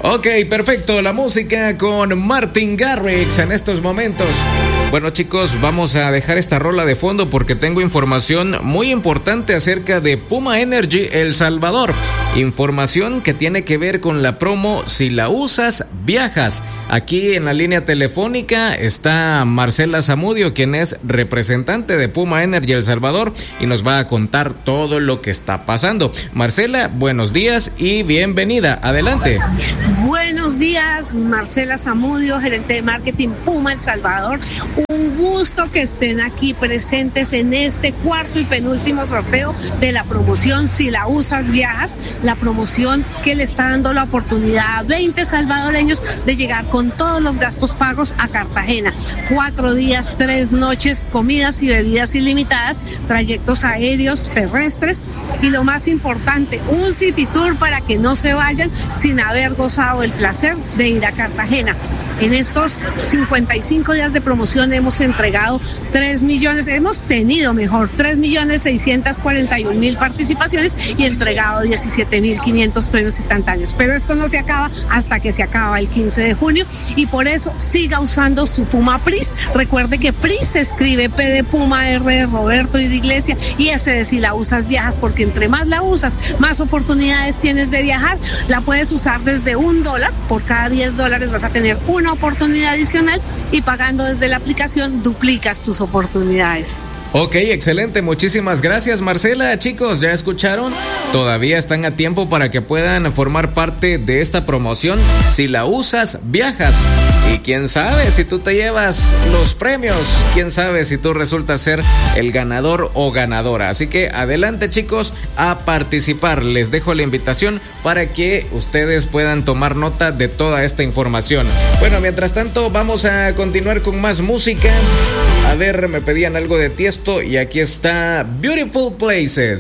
Ok, perfecto, la música con Martin Garrix en estos momentos. Bueno, chicos, vamos a dejar esta rola de fondo porque tengo información muy importante acerca de Puma Energy El Salvador. Información que tiene que ver con la promo Si la usas, viajas. Aquí en la línea telefónica está Marcela Zamudio, quien es representante de Puma Energy El Salvador y nos va a contar todo lo que está pasando. Marcela, buenos días y bienvenida. Adelante. Buenos días, Marcela Zamudio, gerente de marketing Puma El Salvador. Un gusto que estén aquí presentes en este cuarto y penúltimo sorteo de la promoción Si la usas, viajas. La promoción que le está dando la oportunidad a 20 salvadoreños de llegar con todos los gastos pagos a Cartagena. 4 días, 3 noches, comidas y bebidas ilimitadas, trayectos aéreos, terrestres y lo más importante, un city tour para que no se vayan sin haber gozado el placer de ir a Cartagena. En estos 55 días de promoción hemos entregado 3.641.000 participaciones y entregado 17.500 premios instantáneos. Pero esto no se acaba hasta que se acaba el 15 de junio y por eso siga usando su Puma Pris. Recuerde que Pris se escribe P de Puma, R de Roberto y de Iglesia y S de Si la usas, viajas, porque entre más la usas, más oportunidades tienes de viajar. La puedes usar desde $1, por cada $10 vas a tener una oportunidad adicional y pagando desde la aplicación duplicas tus oportunidades. Ok, excelente, muchísimas gracias, Marcela. Chicos, ¿ya escucharon? Todavía están a tiempo para que puedan formar parte de esta promoción. Si la usas, viajas. Y quién sabe si tú te llevas los premios, quién sabe si tú resultas ser el ganador o ganadora. Así que adelante, chicos, a participar. Les dejo la invitación para que ustedes puedan tomar nota de toda esta información. Bueno, mientras tanto, vamos a continuar con más música. A ver, me pedían algo de Tiesto y aquí está Beautiful Places.